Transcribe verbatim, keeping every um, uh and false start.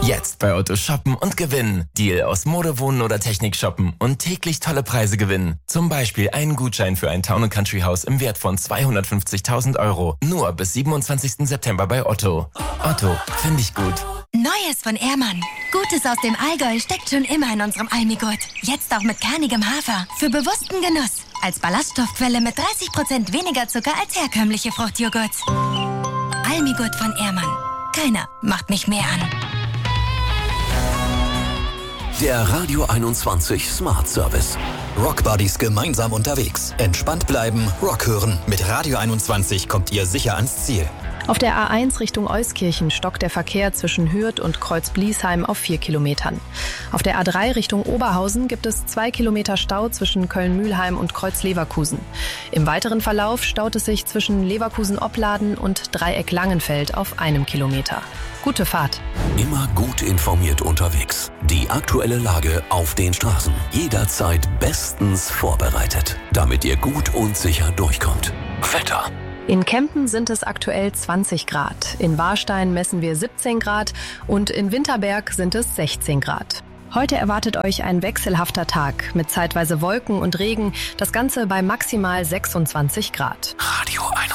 Jetzt bei Otto shoppen und gewinnen. Deal aus Mode, Wohnen oder Technik shoppen und täglich tolle Preise gewinnen. Zum Beispiel einen Gutschein für ein Town and Country Haus im Wert von zweihundertfünfzigtausend Euro. Nur bis siebenundzwanzigsten September bei Otto. Otto, finde ich gut. Neues von Ehrmann. Gutes aus dem Allgäu steckt schon immer in unserem Almigurt. Jetzt auch mit kernigem Hafer. Für bewussten Genuss. Als Ballaststoffquelle mit dreißig Prozent weniger Zucker als herkömmliche Fruchtjoghurts. Almigurt von Ehrmann. Keiner macht mich mehr an. Der Radio einundzwanzig Smart Service. Rockbuddies gemeinsam unterwegs. Entspannt bleiben, Rock hören. Mit Radio einundzwanzig kommt ihr sicher ans Ziel. Auf der A eins Richtung Euskirchen stockt der Verkehr zwischen Hürth und Kreuz-Bliesheim auf vier Kilometern. Auf der A drei Richtung Oberhausen gibt es zwei Kilometer Stau zwischen Köln-Mühlheim und Kreuz-Leverkusen. Im weiteren Verlauf staut es sich zwischen Leverkusen-Opladen und Dreieck-Langenfeld auf einem Kilometer. Gute Fahrt. Immer gut informiert unterwegs. Die aktuelle Lage auf den Straßen. Jederzeit bestens vorbereitet, damit ihr gut und sicher durchkommt. Wetter. In Kempen sind es aktuell zwanzig Grad, in Warstein messen wir siebzehn Grad und in Winterberg sind es sechzehn Grad. Heute erwartet euch ein wechselhafter Tag mit zeitweise Wolken und Regen, das Ganze bei maximal sechsundzwanzig Grad. Radio einundzwanzig.